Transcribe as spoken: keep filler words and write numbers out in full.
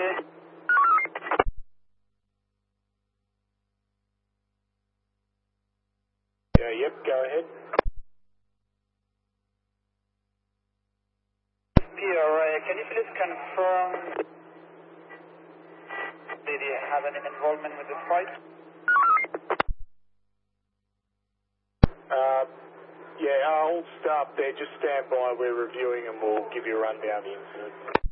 clear. Yeah, yep, go ahead. P R A, can you please confirm, did you have any involvement with the fight? Uh, yeah, all staff there, just stand by, we're reviewing and we'll give you a rundown of the incident.